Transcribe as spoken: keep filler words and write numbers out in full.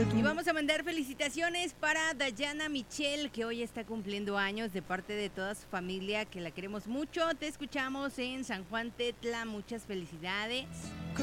Y vamos a mandar felicitaciones para Dayana Michelle, que hoy está cumpliendo años de parte de toda su familia, que la queremos mucho. Te escuchamos en San Juan Tetla. Muchas felicidades.